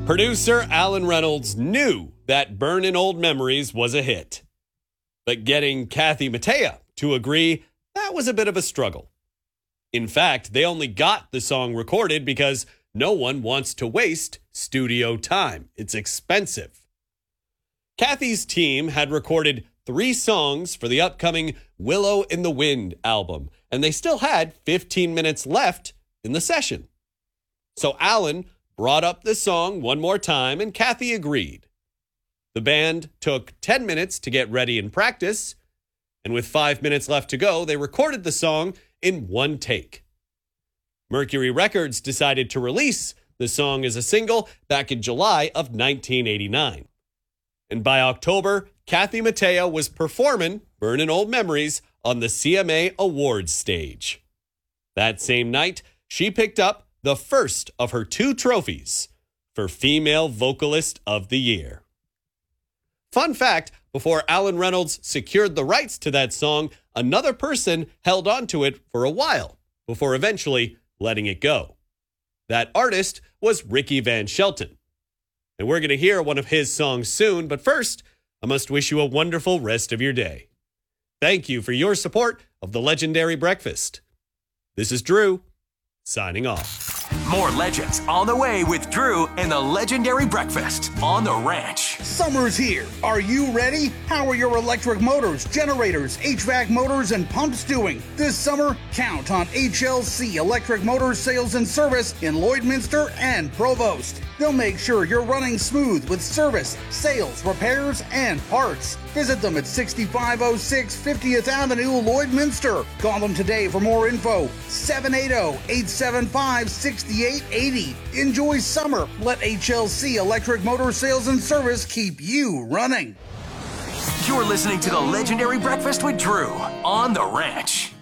Producer Alan Reynolds knew that Burnin' Old Memories was a hit. But getting Kathy Mattea to agree, that was a bit of a struggle. In fact, they only got the song recorded because no one wants to waste studio time. It's expensive. Kathy's team had recorded 3 songs for the upcoming Willow in the Wind album, and they still had 15 minutes left in the session. So Alan brought up the song one more time, and Kathy agreed. The band took 10 minutes to get ready and practice, and with 5 minutes left to go, they recorded the song in one take. Mercury Records decided to release the song as a single back in July of 1989. And by October, Kathy Mattea was performing Burnin' Old Memories on the CMA Awards stage. That same night, she picked up the first of her 2 trophies for Female Vocalist of the Year. Fun fact, before Alan Reynolds secured the rights to that song, another person held on to it for a while before eventually letting it go. That artist was Ricky Van Shelton. And we're going to hear one of his songs soon, but first, I must wish you a wonderful rest of your day. Thank you for your support of the Legendary Breakfast. This is Drew, signing off. More legends on the way with Drew and the Legendary Breakfast on the Ranch. Summer's here. Are you ready? How are your electric motors, generators, HVAC motors, and pumps doing? This summer, count on HLC Electric Motors Sales and Service in Lloydminster and Provost. They'll make sure you're running smooth with service, sales, repairs, and parts. Visit them at 6506 50th Avenue, Lloydminster. Call them today for more info. 780-875-6880. Enjoy summer. Let HLC Electric Motor Sales and Service keep you running. You're listening to the Legendary Breakfast with Drew on the Ranch.